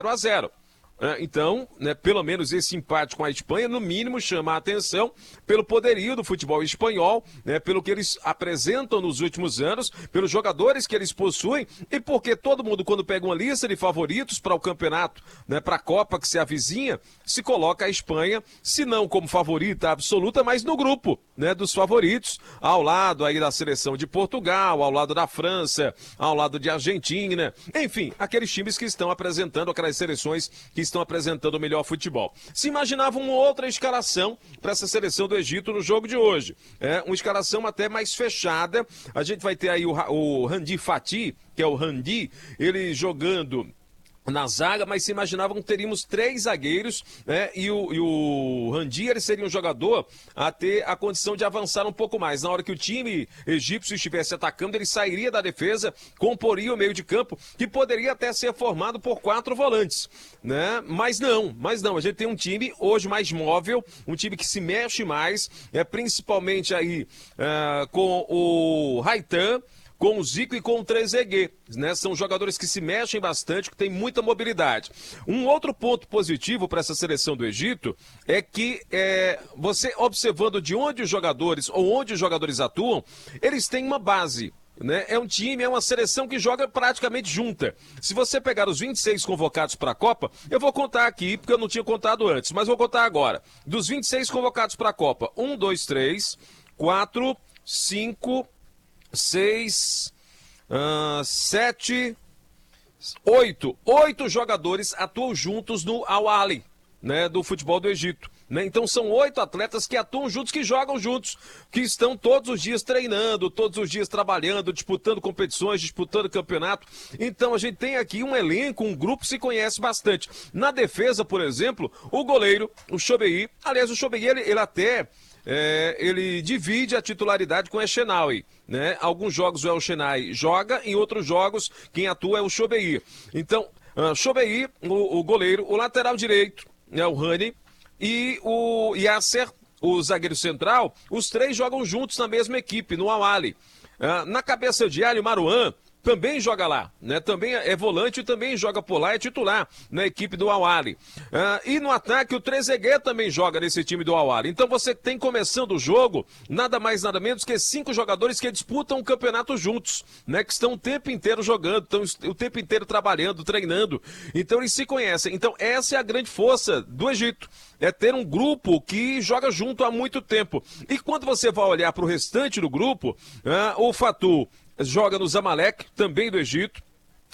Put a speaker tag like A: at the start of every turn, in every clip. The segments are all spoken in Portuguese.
A: 0-0. Então, né, pelo menos esse empate com a Espanha, no mínimo, chama a atenção pelo poderio do futebol espanhol, né, pelo que eles apresentam nos últimos anos, pelos jogadores que eles possuem e porque todo mundo, quando pega uma lista de favoritos para o campeonato, né, para a Copa que se avizinha, se coloca a Espanha, se não como favorita absoluta, mas no grupo, né, dos favoritos, ao lado aí da seleção de Portugal, ao lado da França, ao lado de Argentina, enfim, aqueles times que estão apresentando, aquelas seleções que estão apresentando o melhor futebol. Se imaginava uma outra escalação para essa seleção do Egito no jogo de hoje. Uma escalação até mais fechada. A gente vai ter aí o Handi Fati, que é o Handi, ele jogando na zaga, mas se imaginavam que teríamos 3 zagueiros, né? E o Handi, ele seria um jogador a ter a condição de avançar um pouco mais. Na hora que o time egípcio estivesse atacando, ele sairia da defesa, comporia o meio de campo, que poderia até ser formado por 4 volantes, né? Mas não, a gente tem um time hoje mais móvel, um time que se mexe mais, principalmente aí com o Raitan, com o Zico e com o Trezeguet, né? São jogadores que se mexem bastante, que têm muita mobilidade. Um outro ponto positivo para essa seleção do Egito é que você observando de onde os jogadores ou onde os jogadores atuam, eles têm uma base. Né? É um time, é uma seleção que joga praticamente junta. Se você pegar os 26 convocados para a Copa, eu vou contar aqui, porque eu não tinha contado antes, mas vou contar agora. Dos 26 convocados para a Copa, 1, 2, 3, 4, 5... 6, 7, 8. 8 jogadores atuam juntos no Al Ahly, né, do futebol do Egito. Né? Então são 8 atletas que atuam juntos, que jogam juntos, que estão todos os dias treinando, todos os dias trabalhando, disputando competições, disputando campeonato. Então a gente tem aqui um elenco, um grupo que se conhece bastante. Na defesa, por exemplo, o goleiro, o Chobeí. Aliás, o Chobeí, ele até... ele divide a titularidade com o Eshenawi, né? Alguns jogos o El Shenawi joga, em outros jogos quem atua é o Chobeí. Então, Chobeí, o goleiro, o lateral direito, né, o Rani, e o Yasser, o zagueiro central, os 3 jogam juntos na mesma equipe, no Al Ahly. Na cabeça de área, o Marouane também joga lá, né? Também é volante e também joga por lá, é titular na equipe do Al Ahly. E no ataque, o Trezeguet também joga nesse time do Al Ahly. Então você tem começando o jogo, nada mais, nada menos que 5 jogadores que disputam o campeonato juntos, né? Que estão o tempo inteiro jogando, estão o tempo inteiro trabalhando, treinando. Então eles se conhecem. Então essa é a grande força do Egito. É ter um grupo que joga junto há muito tempo. E quando você vai olhar para o restante do grupo, o Fatou joga no Zamalek, também do Egito.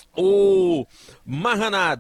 A: O Mahanad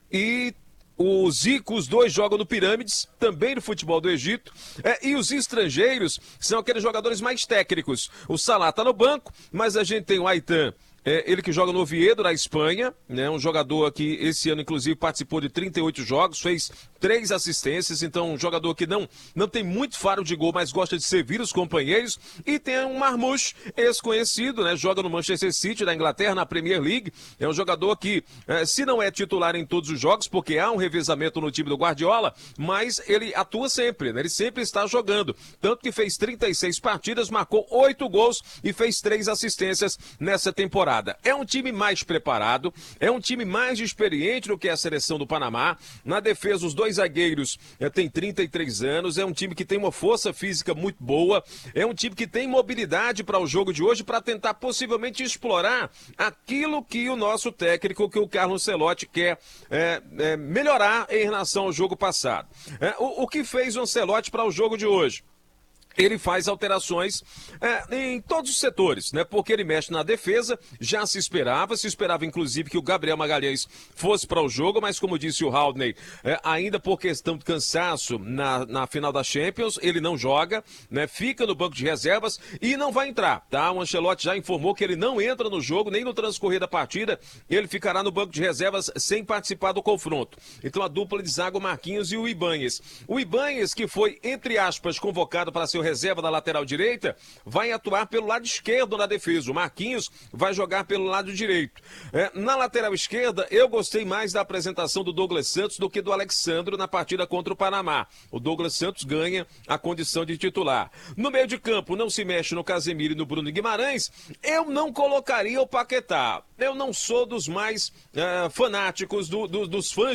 A: e o Zico, os 2 jogam no Pirâmides, também do futebol do Egito. E os estrangeiros são aqueles jogadores mais técnicos. O Salah está no banco, mas a gente tem o Aitan, ele que joga no Oviedo, na Espanha, né? Um jogador que esse ano, inclusive, participou de 38 jogos, fez 3 assistências, então um jogador que não tem muito faro de gol, mas gosta de servir os companheiros. E tem um Marmoush, ex-conhecido, né? Joga no Manchester City, da Inglaterra, na Premier League. É um jogador que, se não é titular em todos os jogos, porque há um revezamento no time do Guardiola, mas ele atua sempre, né? Ele sempre está jogando. Tanto que fez 36 partidas, marcou 8 gols e fez 3 assistências nessa temporada. É um time mais preparado, é um time mais experiente do que a seleção do Panamá. Na defesa, os 2 zagueiros têm 33 anos, é um time que tem uma força física muito boa, é um time que tem mobilidade para o jogo de hoje, para tentar possivelmente explorar aquilo que o nosso técnico, que o Carlo Ancelotti quer melhorar em relação ao jogo passado. O que fez o Ancelotti para o jogo de hoje? Ele faz alterações em todos os setores, né? Porque ele mexe na defesa, já se esperava inclusive que o Gabriel Magalhães fosse para o jogo, mas como disse o Haldney, ainda por questão de cansaço na final da Champions, ele não joga, né? Fica no banco de reservas e não vai entrar, tá? O Ancelotti já informou que ele não entra no jogo, nem no transcorrer da partida, ele ficará no banco de reservas sem participar do confronto. Então a dupla de zaga, o Marquinhos e o Ibanez. O Ibanez, que foi, entre aspas, convocado para ser o reserva da lateral direita, vai atuar pelo lado esquerdo na defesa. O Marquinhos vai jogar pelo lado direito. Na lateral esquerda, eu gostei mais da apresentação do Douglas Santos do que do Alexandro na partida contra o Panamá. O Douglas Santos ganha a condição de titular. No meio de campo, não se mexe no Casemiro e no Bruno Guimarães. Eu não colocaria o Paquetá. Eu não sou dos mais fanáticos, dos fãs